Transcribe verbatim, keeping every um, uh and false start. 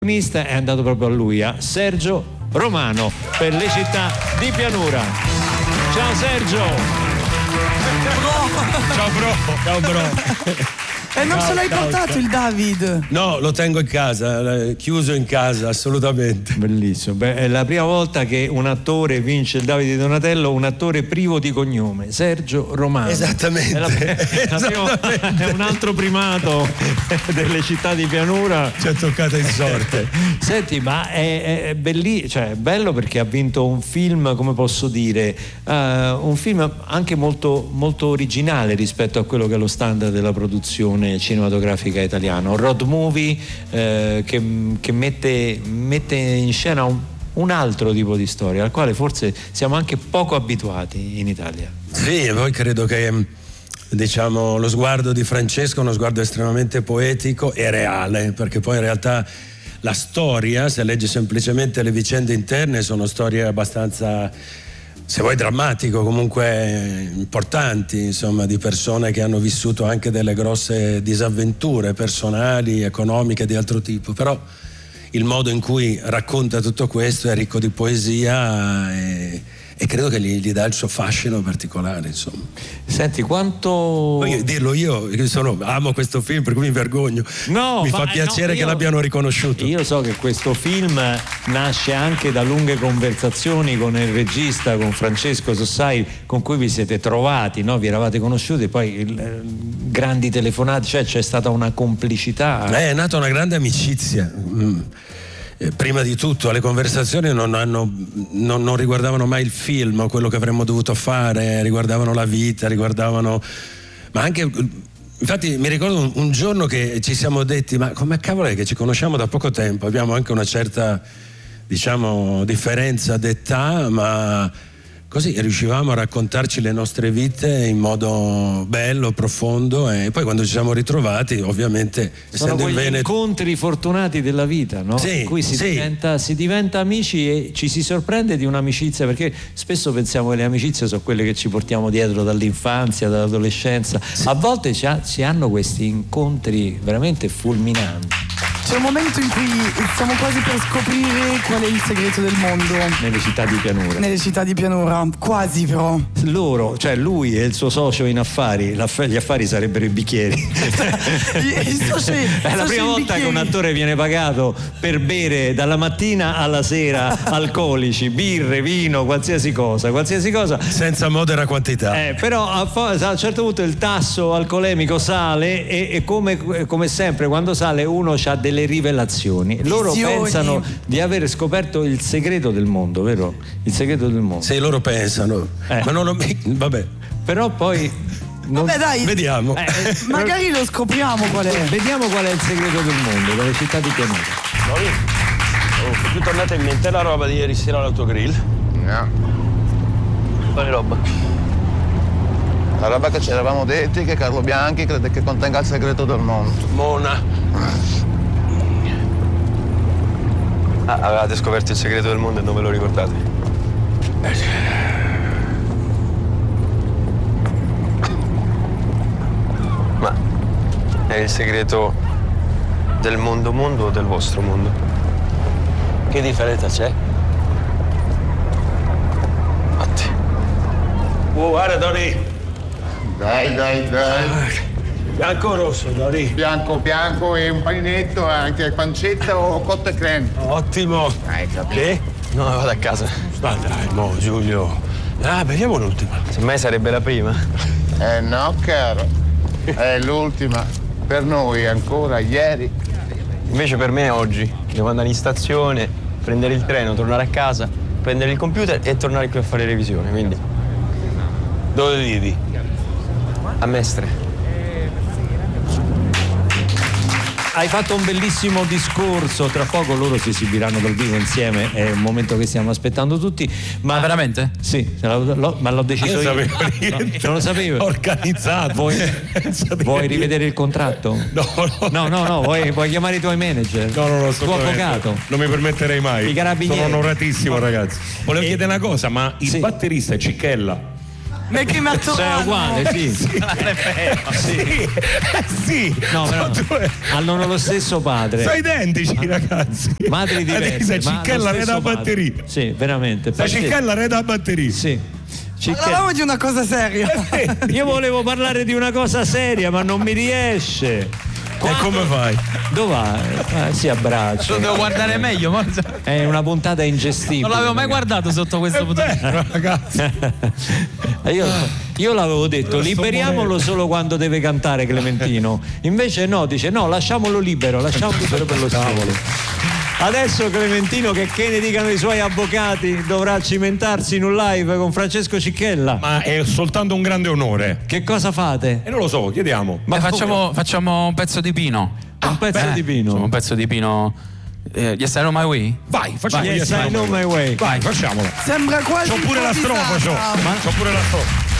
È andato proprio a lui, a Sergio Romano, per Le città di pianura. Ciao Sergio. Ciao bro. Ciao bro. E non ciao, ce l'hai ciao, portato ciao. il David? No, lo tengo in casa, chiuso in casa, assolutamente. Bellissimo. Beh, è la prima volta che un attore vince il David di Donatello, un attore privo di cognome, Sergio Romano. Esattamente. È, la, è, la Esattamente. Prima, è un altro primato delle città di pianura. Ci è toccata in sorte. Senti, ma è, è, belli, cioè, è bello perché ha vinto un film, come posso dire, uh, un film anche molto, molto originale rispetto a quello che è lo standard della produzione cinematografica italiana, un road movie eh, che, che mette, mette in scena un, un altro tipo di storia al quale forse siamo anche poco abituati in Italia. Sì, e poi credo che diciamo lo sguardo di Francesco è uno sguardo estremamente poetico e reale, perché poi in realtà la storia, se leggi semplicemente le vicende interne, sono storie abbastanza, se vuoi, drammatico, comunque importanti, insomma, di persone che hanno vissuto anche delle grosse disavventure personali, economiche, di altro tipo. Però il modo in cui racconta tutto questo è ricco di poesia e, e credo che gli, gli dà il suo fascino particolare, insomma. Senti, quanto... Poi dirlo io, che sono, amo questo film, per cui mi vergogno. No, mi ma, fa piacere no, io, che l'abbiano riconosciuto. Io so che questo film nasce anche da lunghe conversazioni con il regista, con Francesco Sossai, con cui vi siete trovati, no? Vi eravate conosciuti, poi il, grandi telefonate, cioè c'è stata una complicità. Eh, è nata una grande amicizia. Mm. Prima di tutto le conversazioni non, hanno, non, non riguardavano mai il film, quello che avremmo dovuto fare, riguardavano la vita, riguardavano, ma anche, infatti mi ricordo un, un giorno che ci siamo detti, ma come cavolo è che ci conosciamo da poco tempo, abbiamo anche una certa, diciamo, differenza d'età, ma così riuscivamo a raccontarci le nostre vite in modo bello, profondo, e poi quando ci siamo ritrovati, ovviamente, sono essendo quegli in Veneto, incontri fortunati della vita, no? Sì, in cui si, sì. diventa, si diventa amici e ci si sorprende di un'amicizia, perché spesso pensiamo che le amicizie sono quelle che ci portiamo dietro dall'infanzia, dall'adolescenza. Sì. A volte ci, ha, ci hanno questi incontri veramente fulminanti. C'è un momento in cui stiamo quasi per scoprire qual è il segreto del mondo. Nelle città di pianura. Nelle città di pianura, quasi però. Loro, cioè lui e il suo socio in affari, gli affari sarebbero i bicchieri. I soci, è la prima volta bicchieri. che un attore viene pagato per bere dalla mattina alla sera alcolici, birre, vino, qualsiasi cosa, qualsiasi cosa. Senza modera quantità. Eh, però a, a un certo punto il tasso alcolemico sale e, e come, come sempre quando sale uno ha delle rivelazioni. Loro Visioni. Pensano di aver scoperto il segreto del mondo, vero? Il segreto del mondo. Sì, loro pensano, eh. ma non lo... vabbè. Però poi non... Vabbè, dai, vediamo. Eh, magari lo scopriamo qual è. Vediamo qual è il segreto del mondo, delle città di pianura. Oh, ti tornata in mente la roba di ieri sera all'autogrill? No. Quale roba? La roba che ci eravamo detti che Carlo Bianchi crede che contenga il segreto del mondo. Mona. Ah, avevate scoperto il segreto del mondo e non ve lo ricordate? Ma è il segreto del mondo mondo o del vostro mondo? Che differenza c'è? Matti. Oh, guarda, Dori. Dai, dai, dai. Bianco o rosso, Dori? Bianco, bianco e un paninetto, anche pancetta o cotto e creme. Ottimo. Hai capito? Che? No, vado a casa. Ma dai, mo, Giulio. Ah, vediamo l'ultima. Semmai sarebbe la prima. Eh no, caro. È l'ultima. Per noi ancora ieri. Invece per me è oggi. Devo andare in stazione, prendere il treno, tornare a casa, prendere il computer e tornare qui a fare revisione, quindi... Dove vivi? A Mestre. Hai fatto un bellissimo discorso, tra poco loro si esibiranno dal vivo insieme, è un momento che stiamo aspettando tutti. Ma ah, veramente? Sì, l'ho, l'ho, ma l'ho deciso io. io. No, non lo sapevo. Organizzato. Vuoi, vuoi rivedere il contratto? No, no. No, no, no, vuoi, vuoi chiamare i tuoi manager? No, no, no, tuo avvocato? Non mi permetterei mai. I carabinieri. Sono onoratissimo, ragazzi. Volevo E... chiedere una cosa, ma il sì. batterista è Cicchella? Mec e Martorano. Cioè, è uguale, sì. sì. sì. Eh, sì. No, però Due... hanno lo stesso padre. Sono identici, ragazzi. Madri diverse. La Cicchella reda a batteria. Sì, veramente. La Cicchella reda a batteria. Sì. Parlavamo di una cosa seria. Io volevo parlare di una cosa seria, ma non mi riesce. E come fai? Dov'è? Eh, si abbraccia. Lo devo guardare meglio, ma... È una puntata ingestibile. Non l'avevo mai guardato sotto questo punto di vista. Ragazzi. Io, io l'avevo detto, liberiamolo solo quando deve cantare Clementino. Invece no, dice no, lasciamolo libero, lasciamolo libero per lo solo. Adesso Clementino, che che ne dicano i suoi avvocati, dovrà cimentarsi in un live con Francesco Cicchella. Ma è soltanto un grande onore. Che cosa fate? E non lo so, chiediamo. Ma facciamo, facciamo un pezzo di Pino. Un pezzo Eh, di Pino. facciamo Un pezzo di Pino. Eh, yes, I know my way. Vai, facciamo. Yes, I know my way. Vai, facciamolo. Sembra quasi C'ho pure la strofa, c'ho. improvvisata. C'ho pure la strofa.